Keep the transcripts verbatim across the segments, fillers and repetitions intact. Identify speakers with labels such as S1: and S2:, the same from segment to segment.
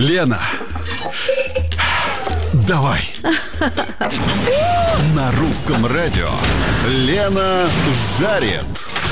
S1: Лена, давай. На русском радио Лена жарит.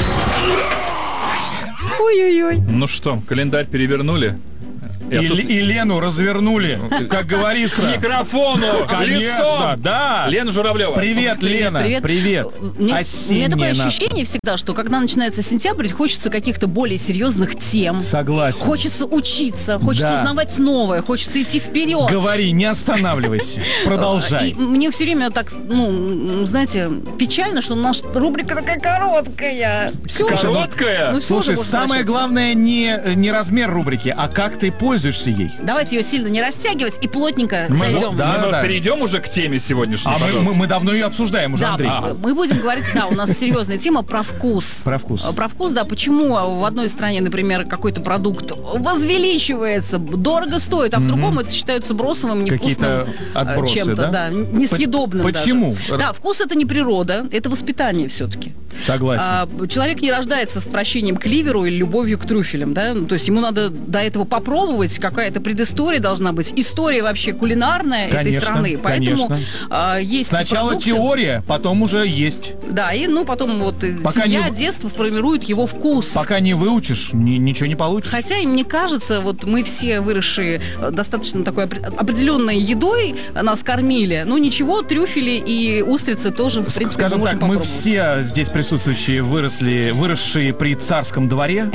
S2: Ой-ой-ой.
S3: Ну что, календарь перевернули?
S4: И, тут... и Лену развернули, как говорится.
S3: К микрофону!
S4: Конечно, да.
S3: Лена Журавлева.
S4: Привет,
S2: Привет,
S4: Лена.
S2: привет.
S4: Привет.
S2: Мне,
S4: Осенняя
S2: у меня такое
S4: наша.
S2: ощущение всегда, что когда начинается сентябрь, хочется каких-то более серьезных тем.
S4: Согласен.
S2: Хочется учиться, хочется
S4: Да.
S2: узнавать новое, хочется идти вперед.
S4: Говори, не останавливайся. Продолжай.
S2: И мне все время так, ну, знаете, печально, что наша рубрика такая короткая. Всё же-
S3: Короткая?
S2: ну, всё же
S4: Слушай,
S2: можно
S4: самое
S2: прощаться.
S4: главное не, не размер рубрики, а как ты пользуешься ей.
S2: Давайте ее сильно не растягивать и плотненько
S4: Мы-
S2: зайдем.
S4: да,
S3: Мы
S4: да.
S3: перейдем уже к теме сегодняшней.
S4: А мы,
S3: пожалуйста.
S4: мы, мы давно ее обсуждаем уже,
S2: Да,
S4: Андрей.
S2: мы- мы будем говорить, да, у нас серьезная тема про вкус.
S4: Про вкус.
S2: Про вкус, да, почему в одной стране, например, какой-то продукт возвеличивается, дорого стоит, а в другом это считается бросовым,
S4: Какие-то
S2: невкусным э,
S4: отбросы,
S2: чем-то,
S4: да?
S2: да, несъедобным
S4: По-
S2: даже.
S4: почему?
S2: Да, вкус это не природа, это воспитание все-таки.
S4: Согласен.
S2: А, человек не рождается с отвращением к ливеру или любовью к трюфелям, да, ну, то есть ему надо до этого попробовать, какая-то предыстория должна быть, история вообще кулинарная этой
S4: Конечно,
S2: страны, поэтому
S4: конечно.
S2: а, есть
S4: Сначала
S2: продукты-
S4: теория, потом уже есть.
S2: Да, и ну потом вот э,
S4: Пока
S2: семья,
S4: не-
S2: детство формирует его вкус.
S4: Пока не выучишь, ни- ничего не получишь.
S2: Хотя, и мне кажется, вот мы все выросшие э, достаточно такой опре- определенной едой нас кормили. Ну ничего, трюфели и устрицы тоже, в
S4: С-
S2: принципе,
S4: Скажем
S2: можем
S4: так, мы
S2: попробовать.
S4: все здесь присутствующие выросли, выросшие при царском дворе.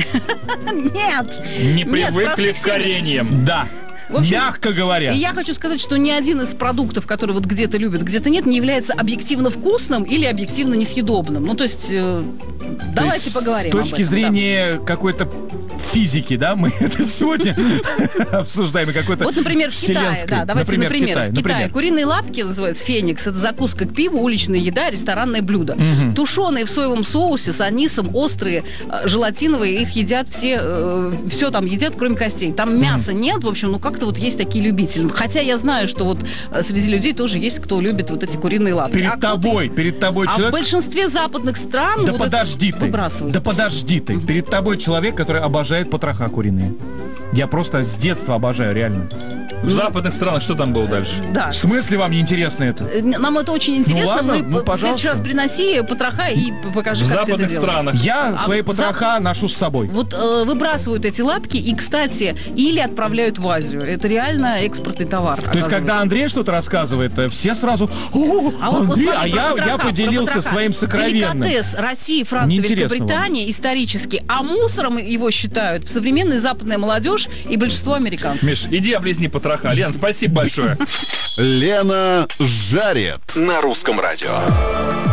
S2: Нет!
S3: Не
S2: Нет,
S3: привыкли
S2: простых
S3: к
S2: семей.
S3: кореньям.
S4: Да.
S2: В общем,
S4: Мягко говоря.
S2: И я хочу сказать, что ни один из продуктов, которые вот где-то любят, где-то нет, не является объективно вкусным или объективно несъедобным. Ну, то есть, э, давайте
S4: есть
S2: поговорим
S4: С точки
S2: об этом,
S4: зрения какой-то физики, да, мы это сегодня обсуждаем. и какой-то
S2: Вот, например, в Китае,
S4: вселенской.
S2: да, давайте,
S4: Например,
S2: например,
S4: Китай,
S2: в Китае
S4: например.
S2: куриные лапки называются феникс, это закуска к пиву, уличная еда, ресторанное блюдо. Тушеные в соевом соусе с анисом, острые, э, желатиновые, их едят все, все там едят, кроме костей. Там мяса нет, в общем, ну как-то вот есть такие любители. Хотя я знаю, что вот э, среди людей тоже есть, кто любит вот эти куриные лапки.
S4: Перед
S2: А кто-то-
S4: тобой, перед тобой
S2: А в
S4: человек...
S2: большинстве западных стран
S4: Да
S2: вот
S4: подожди
S2: это
S4: ты.
S2: выбрасывают.
S4: Да подожди ты. Перед тобой человек, который обожает потроха куриные. Я просто с детства обожаю, реально.
S3: В западных странах что там было дальше?
S2: Да.
S4: В смысле вам не интересно это?
S2: Э, Нам это очень интересно.
S4: ладно,
S2: Мы
S4: ну,
S2: п- в следующий
S4: пожалуйста.
S2: раз приноси потроха и п- покажи,
S3: В
S2: как ты это
S3: западных
S2: делаешь.
S3: странах.
S4: Я
S2: А
S4: свои
S2: в
S4: потроха ношу с собой.
S2: Вот э, выбрасывают эти лапки и, кстати, или отправляют в Азию. Это реально экспортный товар.
S4: То есть, когда Андрей что-то рассказывает, э, все сразу: «О,
S2: А вот, вот
S4: Андрей,
S2: смотри,
S4: а
S2: про
S4: я,
S2: потроха,
S4: я
S2: про
S4: поделился
S2: потроха.
S4: своим сокровенным».
S2: Деликатес России, Франции,
S4: Неинтересно
S2: Великобритании исторически, а мусором его считают в современная западная молодежь и большинство американцев.
S3: Миш, иди облизни потроха. Лен, спасибо большое.
S1: Лена жарит на русском радио.